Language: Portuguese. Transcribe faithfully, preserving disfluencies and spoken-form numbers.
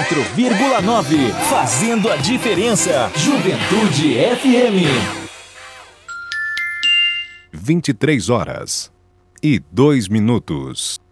quatro vírgula nove, fazendo a diferença. Juventude F M. vinte e três horas e dois minutos.